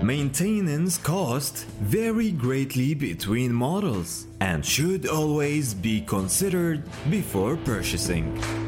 Maintenance costs vary greatly between models and should always be considered before purchasing.